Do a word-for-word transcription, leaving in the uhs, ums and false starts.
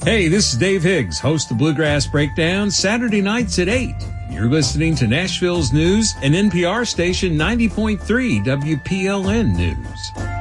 Hey, this is Dave Higgs, host of Bluegrass Breakdown, Saturday nights at eight. You're listening to Nashville's News and N P R station ninety point three W P L N News.